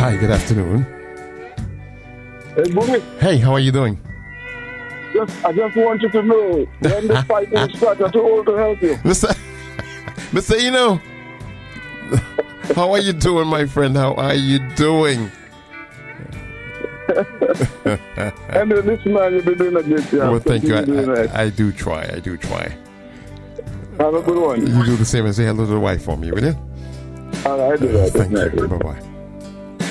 Hi, good afternoon. Hey, Boogie. Hey, how are you doing? I just want you to know when the fighting starts, I'm too old to help you. Mr. Eno, how are you doing, my friend? How are you doing? And listen, man, you've been doing a good job. Well, thank you. Right. I do try. Have a good one. You do the same and say hello to the wife for me, will you? All right, I do that. Thank you. Bye-bye.